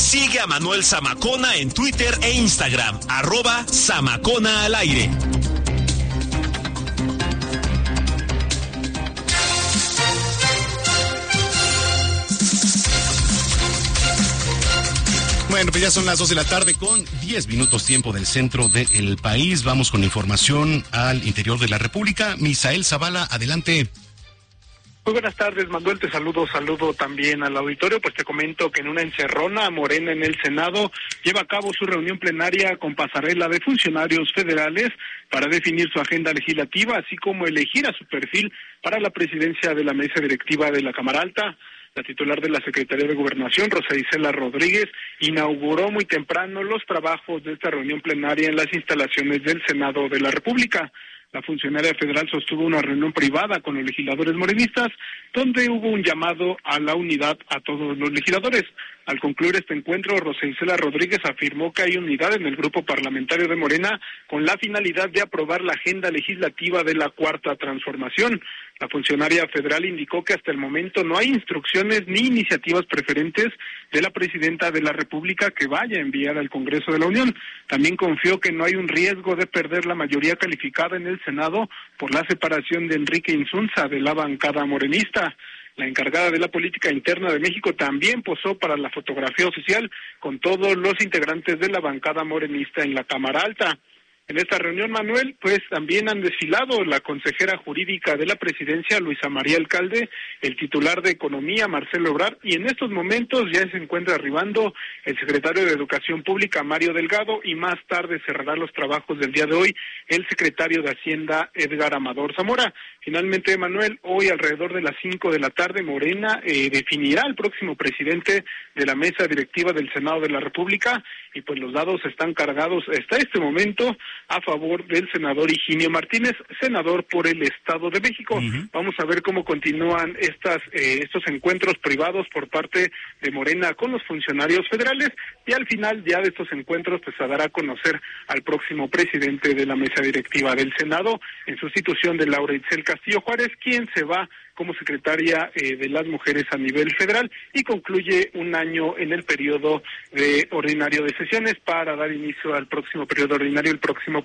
Sigue a Manuel Zamacona en Twitter e Instagram, @Zamacona al aire. Bueno, pues ya son las 2 de la tarde con 10 minutos tiempo del centro del país. Vamos con información al interior de la República. Misael Zavala, adelante. Muy buenas tardes, Manuel, te saludo también al auditorio, pues te comento que en una encerrona, Morena en el Senado lleva a cabo su reunión plenaria con pasarela de funcionarios federales para definir su agenda legislativa, así como elegir a su perfil para la presidencia de la mesa directiva de la Cámara Alta. La titular de la Secretaría de Gobernación, Rosa Isela Rodríguez, inauguró muy temprano los trabajos de esta reunión plenaria en las instalaciones del Senado de la República. La funcionaria federal sostuvo una reunión privada con los legisladores morenistas, donde hubo un llamado a la unidad a todos los legisladores. Al concluir este encuentro, Rosa Isela Rodríguez afirmó que hay unidad en el grupo parlamentario de Morena con la finalidad de aprobar la agenda legislativa de la Cuarta Transformación. La funcionaria federal indicó que hasta el momento no hay instrucciones ni iniciativas preferentes de la presidenta de la República que vaya a enviar al Congreso de la Unión. También confió que no hay un riesgo de perder la mayoría calificada en el Senado por la separación de Enrique Insunza de la bancada morenista. La encargada de la política interna de México también posó para la fotografía oficial con todos los integrantes de la bancada morenista en la Cámara Alta. En esta reunión, Manuel, pues también han desfilado la consejera jurídica de la presidencia, Luisa María Alcalde, el titular de Economía, Marcelo Ebrard, y en estos momentos ya se encuentra arribando el secretario de Educación Pública, Mario Delgado, y más tarde cerrará los trabajos del día de hoy el secretario de Hacienda, Edgar Amador Zamora. Finalmente, Manuel, hoy alrededor de las 5 de la tarde, Morena definirá al próximo presidente de la mesa directiva del Senado de la República, y pues los dados están cargados hasta este momento a favor del senador Higinio Martínez, senador por el Estado de México. Vamos a ver cómo continúan estos encuentros privados por parte de Morena con los funcionarios federales, y al final ya de estos encuentros pues se dará a conocer al próximo presidente de la mesa directiva del Senado, en sustitución de Laura Itzel Castillo Juárez, quien se va como secretaria de las mujeres a nivel federal y concluye un año en el periodo ordinario de sesiones para dar inicio al próximo periodo ordinario el próximo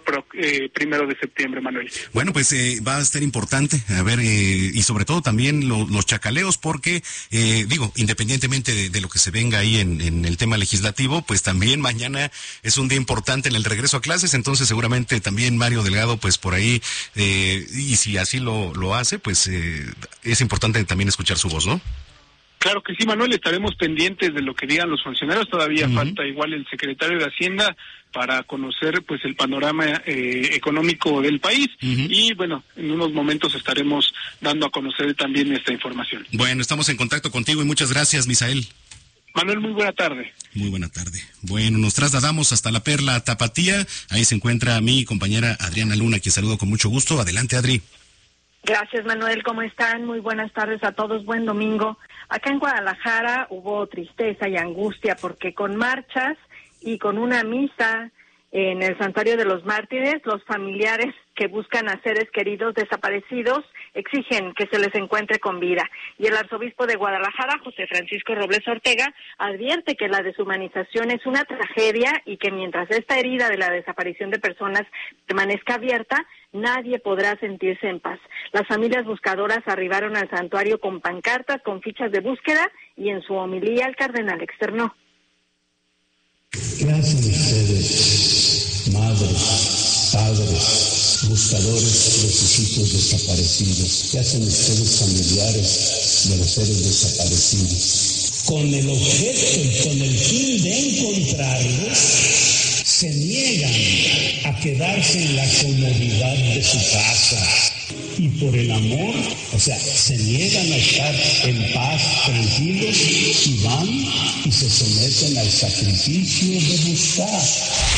1 de septiembre, Manuel. Bueno, pues va a estar importante, a ver, y sobre todo también los chacaleos, porque independientemente de lo que se venga ahí en el tema legislativo, pues también mañana es un día importante en el regreso a clases, entonces seguramente también Mario Delgado, pues por ahí, y si así lo hace, pues es importante también escuchar su voz, ¿no? Claro que sí, Manuel, estaremos pendientes de lo que digan los funcionarios. Todavía falta igual el secretario de Hacienda para conocer pues el panorama económico del país, y bueno, en unos momentos estaremos dando a conocer también esta información. Bueno, estamos en contacto contigo y muchas gracias, Misael. Manuel, muy buena tarde. Muy buena tarde. Bueno, nos trasladamos hasta la Perla Tapatía. Ahí se encuentra mi compañera Adriana Luna, quien saludo con mucho gusto. Adelante, Adri. Gracias, Manuel. ¿Cómo están? Muy buenas tardes a todos. Buen domingo. Acá en Guadalajara hubo tristeza y angustia porque con marchas y con una misa en el Santuario de los Mártires, los familiares que buscan a seres queridos desaparecidos exigen que se les encuentre con vida. Y el arzobispo de Guadalajara, José Francisco Robles Ortega, advierte que la deshumanización es una tragedia y que mientras esta herida de la desaparición de personas permanezca abierta, nadie podrá sentirse en paz. Las familias buscadoras arribaron al santuario con pancartas, con fichas de búsqueda, y en su homilía el cardenal externó: ¿qué hacen ustedes, madres, padres, buscadores de sus hijos desaparecidos? ¿Qué hacen ustedes, familiares de los seres desaparecidos? Con el objeto y con el fin de encontrarlos, se niegan a quedarse en la comodidad de su casa. Y por el amor, se niegan a estar en paz, tranquilos, y van y se someten al sacrificio de buscar.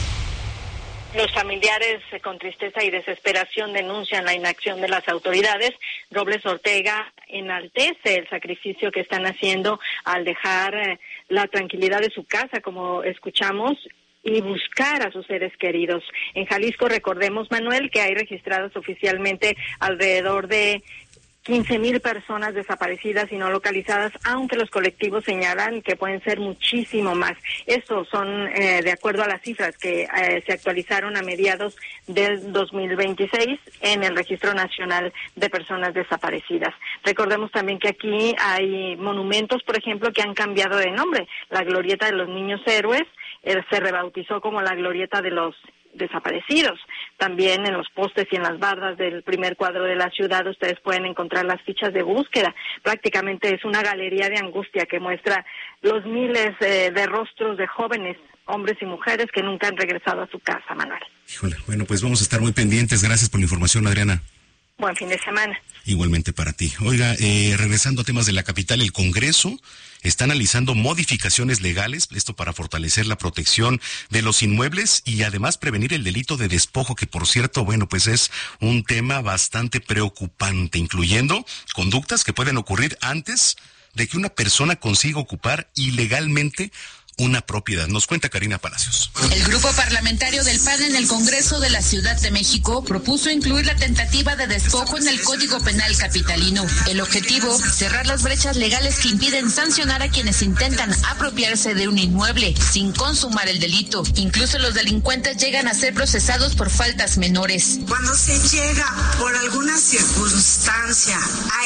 Los familiares con tristeza y desesperación denuncian la inacción de las autoridades. Robles Ortega enaltece el sacrificio que están haciendo al dejar la tranquilidad de su casa, como escuchamos, y buscar a sus seres queridos. En Jalisco, recordemos, Manuel, que hay registrados oficialmente alrededor de 15,000 personas desaparecidas y no localizadas, aunque los colectivos señalan que pueden ser muchísimo más. Estos son de acuerdo a las cifras que se actualizaron a mediados del 2026 en el Registro Nacional de Personas Desaparecidas. Recordemos también que aquí hay monumentos, por ejemplo, que han cambiado de nombre. La Glorieta de los Niños Héroes se rebautizó como la Glorieta de los Desaparecidos. También en los postes y en las bardas del primer cuadro de la ciudad ustedes pueden encontrar las fichas de búsqueda. Prácticamente es una galería de angustia que muestra los miles de rostros de jóvenes, hombres y mujeres que nunca han regresado a su casa, Manuel. Híjole, bueno, pues vamos a estar muy pendientes. Gracias por la información, Adriana. Buen fin de semana. Igualmente para ti. Oiga, regresando a temas de la capital, el Congreso está analizando modificaciones legales, esto para fortalecer la protección de los inmuebles y además prevenir el delito de despojo, que por cierto, bueno, pues es un tema bastante preocupante, incluyendo conductas que pueden ocurrir antes de que una persona consiga ocupar ilegalmente una propiedad. Nos cuenta Karina Palacios. El grupo parlamentario del PAN en el Congreso de la Ciudad de México propuso incluir la tentativa de despojo en el Código Penal capitalino. El objetivo, cerrar las brechas legales que impiden sancionar a quienes intentan apropiarse de un inmueble sin consumar el delito. Incluso los delincuentes llegan a ser procesados por faltas menores. Cuando se llega por alguna circunstancia a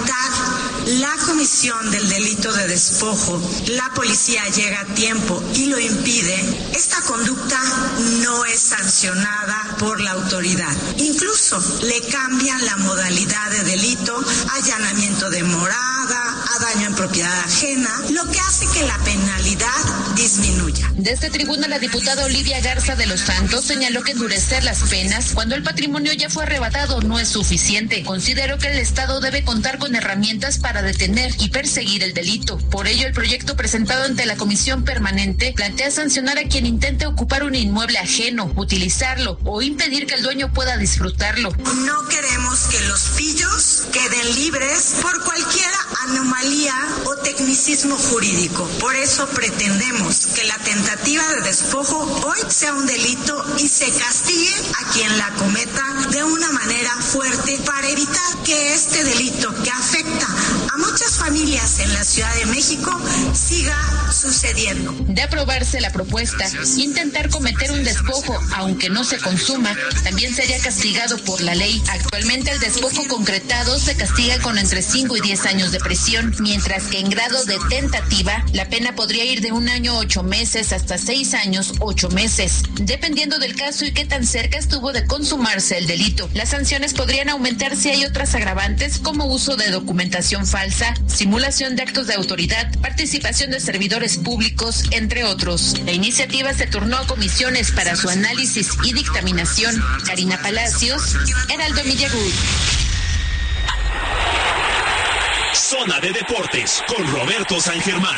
evitar la comisión del delito de despojo, la policía llega a tiempo y lo impide, esta conducta no es sancionada por la autoridad. Incluso le cambian la modalidad de delito, allanamiento de morada, a daño en propiedad ajena, lo que hace que la penalidad disminuya. Desde tribuna, la diputada Olivia Garza de los Santos señaló que endurecer las penas cuando el patrimonio ya fue arrebatado no es suficiente. Consideró que el Estado debe contar con herramientas para detener y perseguir el delito. Por ello, el proyecto presentado ante la Comisión Permanente plantea sancionar a quien intente ocupar un inmueble ajeno, utilizarlo o impedir que el dueño pueda disfrutarlo. No queremos que los pillos queden libres por cualquier anomalía o tecnicismo jurídico. Por eso pretendemos que la tentativa de despojo hoy sea un delito y se castigue a quien la cometa de una manera fuerte para evitar que este delito que afecta a muchas familias en la Ciudad de México siga sucediendo. De aprobarse la propuesta, intentar cometer un despojo, aunque no se consuma, también sería castigado por la ley. Actualmente el despojo concretado se castiga con entre 5 y 10 años de prisión, mientras que en grado de tentativa, la pena podría ir de 1 año 8 meses hasta 6 años 8 meses, dependiendo del caso y qué tan cerca estuvo de consumarse el delito. Las sanciones podrían aumentar si hay otras agravantes como uso de documentación falsa, simulación de actos de autoridad, participación de servidores públicos, entre otros. La iniciativa se turnó a comisiones para su análisis y dictaminación. Karina Palacios, Heraldo Media Group. Zona de Deportes con Roberto San Germán.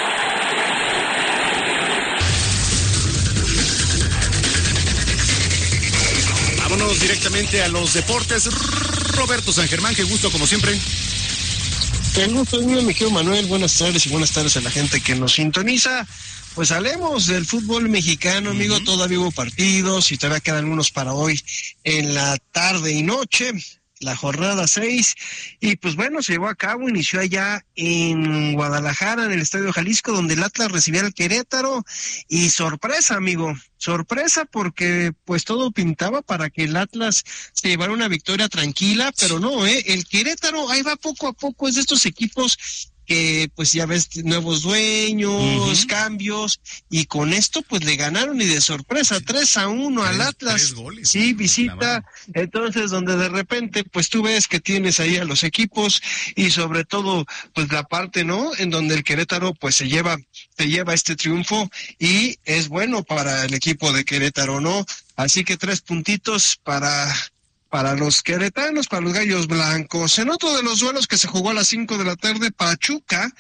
Vámonos directamente a los deportes. Roberto San Germán, qué gusto como siempre. El gusto es mío, mi querido Manuel. Buenas tardes y buenas tardes a la gente que nos sintoniza. Pues hablemos del fútbol mexicano, amigo. Todavía hubo partidos y todavía quedan unos para hoy en la tarde y noche, la jornada 6. Y pues bueno, se llevó a cabo, inició allá en Guadalajara, en el Estadio Jalisco, donde el Atlas recibía al Querétaro. Y sorpresa, amigo, sorpresa, porque pues todo pintaba para que el Atlas se llevara una victoria tranquila, pero no, el Querétaro ahí va poco a poco, es de estos equipos que pues ya ves, nuevos dueños, cambios, y con esto pues le ganaron y de sorpresa 3-1 al Atlas. 3 goles, sí, visita, entonces donde de repente pues tú ves que tienes ahí a los equipos y sobre todo pues la parte, ¿no?, en donde el Querétaro pues se lleva este triunfo y es bueno para el equipo de Querétaro, ¿no? Así que 3 puntitos para los queretanos, para los gallos blancos. En otro de los duelos que se jugó a las 5 de la tarde, Pachuca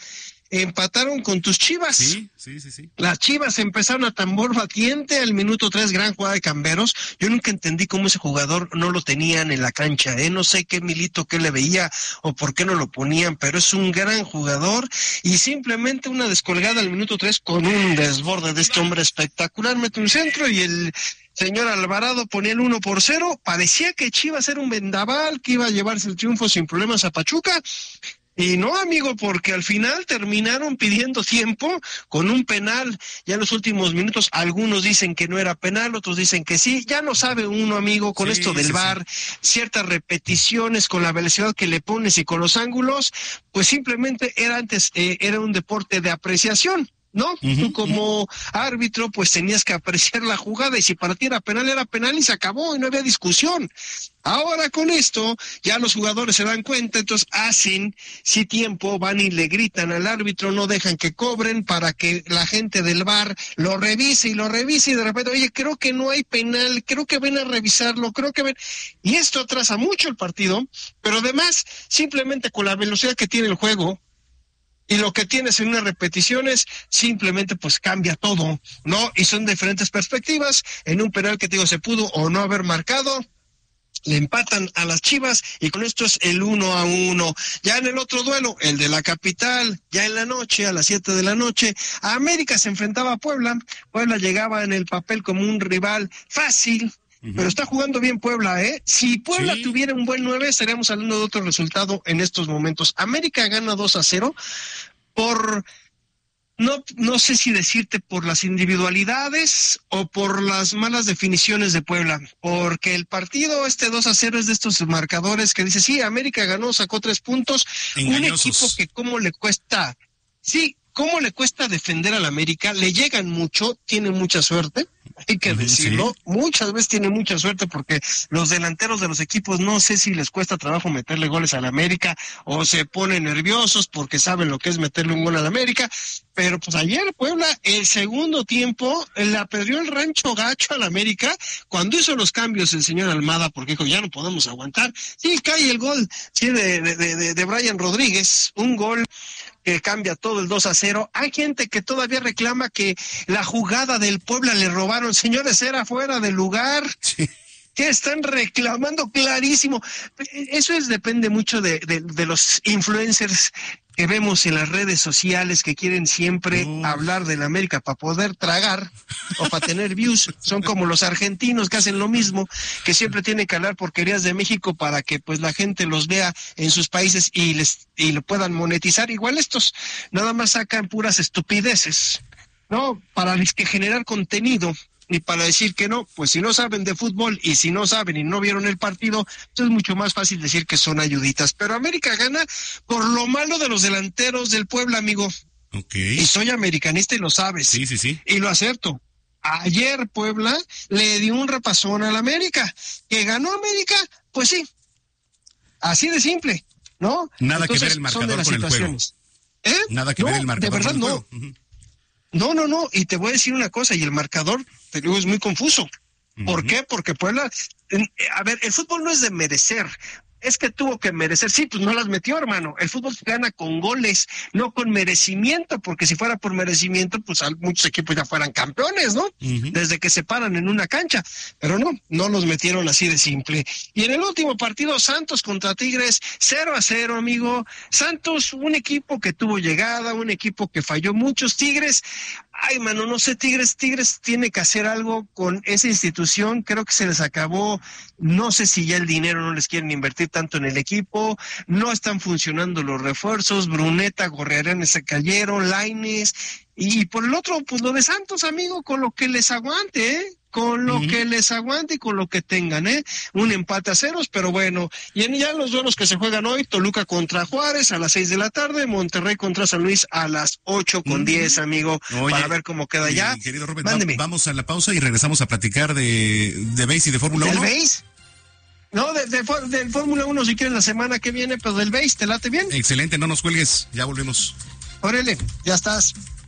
empataron con tus Chivas. Sí. Las Chivas empezaron a tambor batiente al minuto 3, gran jugada de Camberos. Yo nunca entendí cómo ese jugador no lo tenían en la cancha, no sé qué Milito que le veía o por qué no lo ponían, pero es un gran jugador y simplemente una descolgada al minuto 3 con un desborde de este hombre espectacular, mete un centro y el señor Alvarado ponía el 1-0, parecía que Chivas era un vendaval, que iba a llevarse el triunfo sin problemas a Pachuca. Y no, amigo, porque al final terminaron pidiendo tiempo con un penal. Ya en los últimos minutos algunos dicen que no era penal, otros dicen que sí. Ya no sabe uno, amigo, con esto del VAR, ciertas repeticiones con la velocidad que le pones y con los ángulos, pues simplemente era un deporte de apreciación, ¿no? Tú como árbitro pues tenías que apreciar la jugada y si para ti era penal y se acabó y no había discusión. Ahora con esto ya los jugadores se dan cuenta, entonces hacen tiempo, van y le gritan al árbitro, no dejan que cobren para que la gente del VAR lo revise y de repente, oye, creo que no hay penal, creo que ven a revisarlo, y esto atrasa mucho el partido, pero además simplemente con la velocidad que tiene el juego y lo que tienes en unas repeticiones, simplemente pues cambia todo, ¿no? Y son diferentes perspectivas. En un penal que te digo se pudo o no haber marcado, le empatan a las Chivas y con esto es el 1-1. Ya en el otro duelo, el de la capital, ya en la noche, a las 7 de la noche, a América se enfrentaba a Puebla. Puebla llegaba en el papel como un rival fácil, pero está jugando bien Puebla, ¿eh? Si Puebla tuviera un buen 9, estaríamos hablando de otro resultado en estos momentos. América gana 2-0 por, no sé si decirte por las individualidades o por las malas definiciones de Puebla, porque el partido 2-0 es de estos marcadores que dice, sí, América ganó, sacó 3 puntos, engañosos. Un equipo que cómo le cuesta defender al América, le llegan mucho, tiene mucha suerte, hay que decirlo, muchas veces tiene mucha suerte porque los delanteros de los equipos no sé si les cuesta trabajo meterle goles al América o se ponen nerviosos porque saben lo que es meterle un gol al América, pero pues ayer Puebla el segundo tiempo la perdió el rancho gacho al América cuando hizo los cambios el señor Almada porque dijo ya no podemos aguantar, cae el gol de Brian Rodríguez, un gol que cambia todo el 2-0. Hay gente que todavía reclama que la jugada del Puebla le robaron. Señores, era fuera de lugar. Sí. Que están reclamando clarísimo. Eso depende mucho de los influencers que vemos en las redes sociales que quieren siempre hablar de la América para poder tragar o para tener views. Son como los argentinos que hacen lo mismo, que siempre tienen que hablar porquerías de México para que pues la gente los vea en sus países y lo puedan monetizar. Igual estos nada más sacan puras estupideces, ¿no? Para que generar contenido. Y para decir que no, pues si no saben de fútbol y si no saben y no vieron el partido, es mucho más fácil decir que son ayuditas. Pero América gana por lo malo de los delanteros del Puebla, amigo. Okay. Y soy americanista y lo sabes. Sí. Y lo acerto. Ayer Puebla le dio un repasón al América. ¿Que ganó América? Pues sí. Así de simple, ¿no? Nada entonces, que ver el marcador con el juego. Nada que ver el marcador con el juego. No, y te voy a decir una cosa, y el marcador, te digo, es muy confuso. ¿Por qué? Porque Puebla, a ver, el fútbol no es de merecer, es que tuvo que merecer, sí, pues no las metió, hermano. El fútbol se gana con goles, no con merecimiento, porque si fuera por merecimiento, pues muchos equipos ya fueran campeones, ¿no? Desde que se paran en una cancha, pero no los metieron así de simple. Y en el último partido, Santos contra Tigres, 0-0, amigo. Santos, un equipo que tuvo llegada, un equipo que falló muchos. Tigres, ay, mano, no sé, Tigres tiene que hacer algo con esa institución, creo que se les acabó, no sé si ya el dinero no les quieren invertir tanto en el equipo, no están funcionando los refuerzos, Bruneta, Gorriarán se cayeron, Lainez, y por el otro, pues lo de Santos, amigo, con lo que les aguante, con lo que les aguante y con lo que tengan, un empate a 0, pero bueno, y ya los duelos que se juegan hoy, Toluca contra Juárez a las 6 de la tarde, Monterrey contra San Luis a las 8:10, amigo. Oye, para ver cómo queda ya. Querido Robert, vamos a la pausa y regresamos a platicar de BASE y de Fórmula 1. ¿Del BASE? No, del Fórmula 1 si quieren la semana que viene, pero del BASE, ¿te late bien? Excelente, no nos cuelgues, ya volvemos. Órale, ya estás.